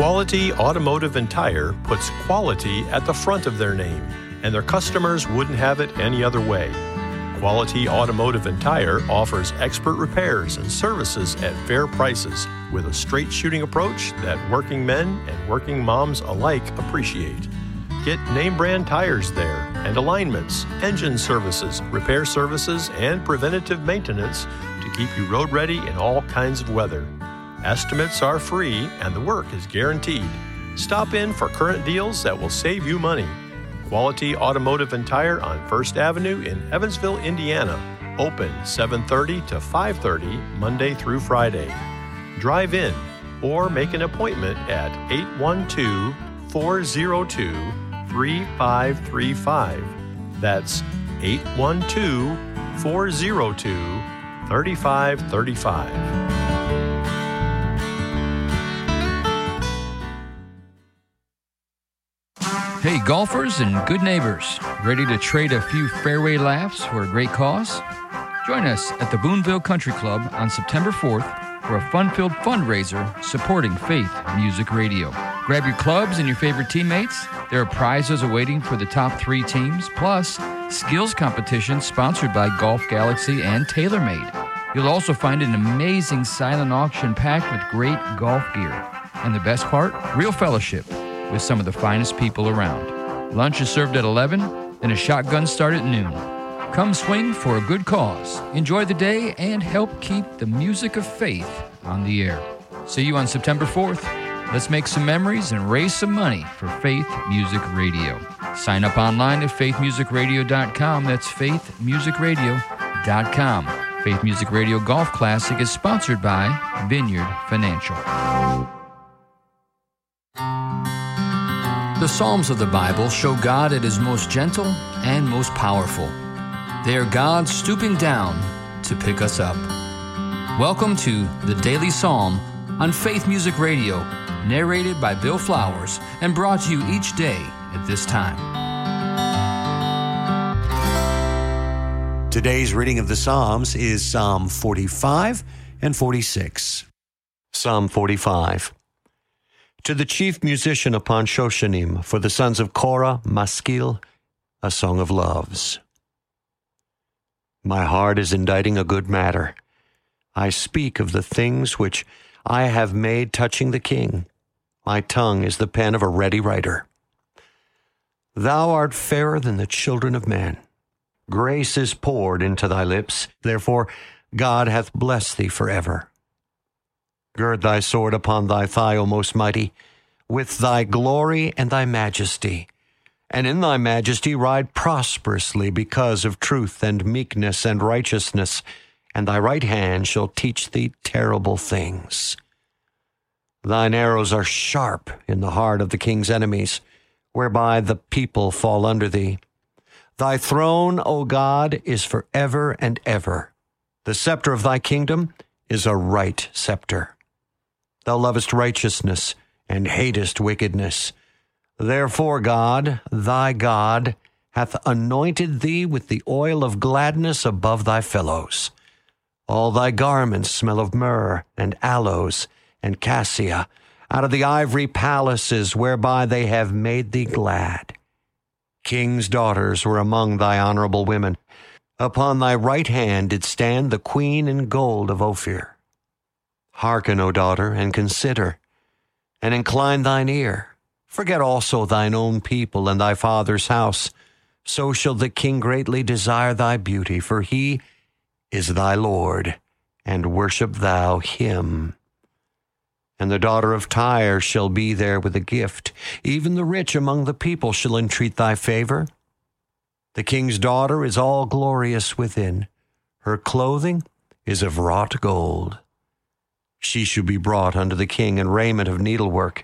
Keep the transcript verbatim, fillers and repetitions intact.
Quality Automotive and Tire puts quality at the front of their name, and their customers wouldn't have it any other way. Quality Automotive and Tire offers expert repairs and services at fair prices with a straight shooting approach that working men and working moms alike appreciate. Get name brand tires there and alignments, engine services, repair services, and preventative maintenance to keep you road ready in all kinds of weather. Estimates are free and the work is guaranteed. Stop in for current deals that will save you money. Quality Automotive and Tire on First Avenue in Evansville, Indiana. Open seven thirty to five thirty Monday through Friday. Drive in or make an appointment at eight one two, four zero two, three five three five. That's eight one two, four zero two, three five three five. Hey, golfers and good neighbors, ready to trade a few fairway laughs for a great cause? Join us at the Boonville Country Club on September fourth for a fun-filled fundraiser supporting Faith Music Radio. Grab your clubs and your favorite teammates. There are prizes awaiting for the top three teams, plus skills competitions sponsored by Golf Galaxy and TaylorMade. You'll also find an amazing silent auction packed with great golf gear. And the best part? Real fellowship with some of the finest people around. Lunch is served at eleven, and a shotgun start at noon. Come swing for a good cause, enjoy the day, and help keep the music of faith on the air. See you on September fourth. Let's make some memories and raise some money for Faith Music Radio. Sign up online at faith music radio dot com. That's faith music radio dot com. Faith Music Radio Golf Classic is sponsored by Vineyard Financial. The Psalms of the Bible show God at His most gentle and most powerful. They are God stooping down to pick us up. Welcome to the Daily Psalm on Faith Music Radio, narrated by Bill Flowers and brought to you each day at this time. Today's reading of the Psalms is Psalm forty-five and forty-six. Psalm forty-five. To the chief musician upon Shoshanim, for the sons of Korah, Maskil, a song of loves. My heart is inditing a good matter. I speak of the things which I have made touching the king. My tongue is the pen of a ready writer. Thou art fairer than the children of men. Grace is poured into thy lips. Therefore God hath blessed thee forever. Gird thy sword upon thy thigh, O most mighty, with thy glory and thy majesty. And in thy majesty ride prosperously because of truth and meekness and righteousness, and thy right hand shall teach thee terrible things. Thine arrows are sharp in the heart of the king's enemies, whereby the people fall under thee. Thy throne, O God, is forever and ever. The scepter of thy kingdom is a right scepter. Thou lovest righteousness and hatest wickedness. Therefore God, thy God, hath anointed thee with the oil of gladness above thy fellows. All thy garments smell of myrrh and aloes and cassia, out of the ivory palaces whereby they have made thee glad. King's daughters were among thy honorable women. Upon thy right hand did stand the queen in gold of Ophir. Hearken, O daughter, and consider, and incline thine ear. Forget also thine own people and thy father's house. So shall the king greatly desire thy beauty, for he is thy Lord, and worship thou him. And the daughter of Tyre shall be there with a gift. Even the rich among the people shall entreat thy favor. The king's daughter is all glorious within. Her clothing is of wrought gold. She shall be brought unto the king in raiment of needlework,